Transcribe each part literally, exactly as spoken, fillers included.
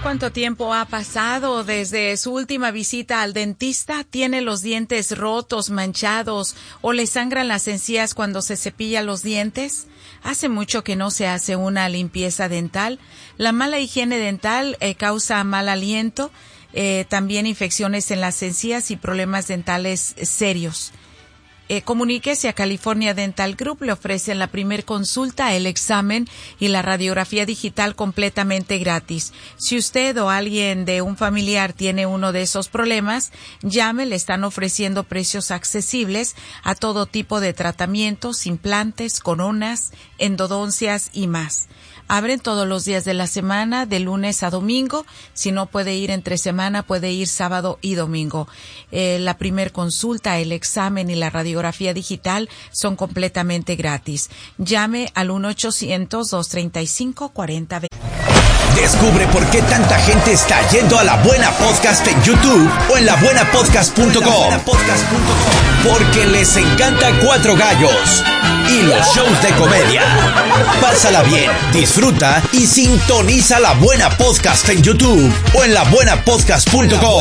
¿Cuánto tiempo ha pasado desde su última visita al dentista? ¿Tiene los dientes rotos, manchados o le sangran las encías cuando se cepilla los dientes? ¿Hace mucho que no se hace una limpieza dental? La mala higiene dental eh, causa mal aliento, eh, también infecciones en las encías y problemas dentales serios. Eh, comuníquese a California Dental Group, le ofrecen la primer consulta, el examen y la radiografía digital completamente gratis. Si usted o alguien de un familiar tiene uno de esos problemas, llame, le están ofreciendo precios accesibles a todo tipo de tratamientos, implantes, coronas, endodoncias y más. Abren todos los días de la semana, de lunes a domingo. Si no puede ir entre semana, puede ir sábado y domingo. Eh, la primer consulta, el examen y la radiografía digital son completamente gratis. Llame al uno ochocientos, dos treinta y cinco, cuarenta veinte. Descubre por qué tanta gente está yendo a La Buena Podcast en YouTube o en la buena podcast punto com. Porque les encanta Cuatro Gallos y los shows de comedia. Pásala bien, disfruta y sintoniza La Buena Podcast en YouTube o en la buena podcast punto com.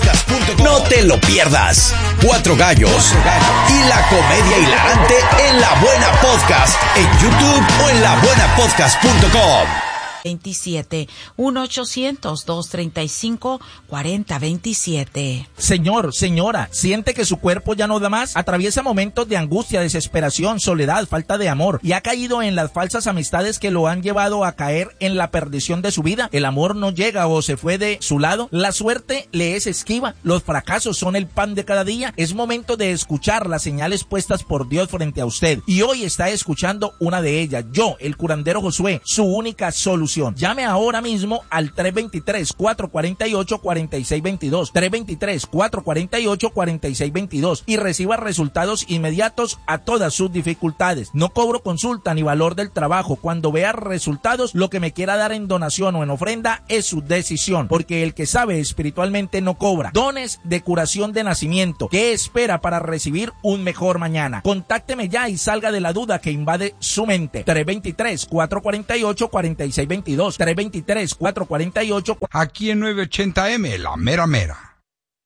No te lo pierdas. Cuatro Gallos y la comedia hilarante en La Buena Podcast en YouTube o en la buena podcast punto com. veintisiete, uno ochocientos, dos treinta y cinco, cuarenta veintisiete. Señor, señora, ¿siente que su cuerpo ya no da más? Atraviesa momentos de angustia, desesperación, soledad, falta de amor y ha caído en las falsas amistades que lo han llevado a caer en la perdición de su vida. El amor no llega o se fue de su lado. La suerte le es esquiva. Los fracasos son el pan de cada día. Es momento de escuchar las señales puestas por Dios frente a usted. Y hoy está escuchando una de ellas. Yo, el curandero Josué, su única solución. Llame ahora mismo al tres dos tres, cuatro cuatro ocho, cuatro seis dos dos, tres dos tres, cuatro cuatro ocho, cuatro seis dos dos y reciba resultados inmediatos a todas sus dificultades. No cobro consulta ni valor del trabajo. Cuando vea resultados, lo que me quiera dar en donación o en ofrenda es su decisión, porque el que sabe espiritualmente no cobra. Dones de curación de nacimiento. ¿Qué espera para recibir un mejor mañana? Contácteme ya y salga de la duda que invade su mente. tres dos tres, cuatro cuatro ocho, cuatro seis dos dos, tres dos tres, cuatro cuatro ocho. Aquí en nueve ochenta eme, la mera mera.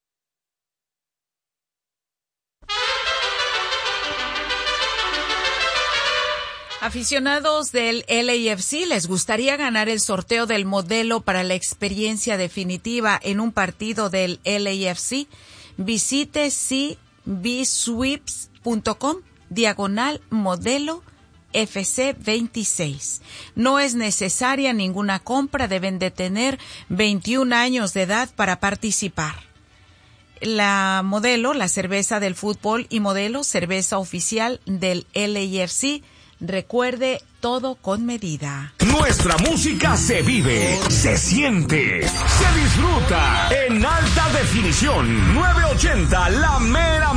Aficionados del L A F C, ¿les gustaría ganar el sorteo del modelo para la experiencia definitiva en un partido del L A F C? Visite c b sweeps punto com, diagonal modelo F C veintiséis. No es necesaria ninguna compra, deben de tener veintiún años de edad para participar. La modelo, la cerveza del fútbol y modelo, cerveza oficial del L A F C. Recuerde, todo con medida. Nuestra música se vive, se siente, se disfruta en alta definición. nueve ochenta, la mera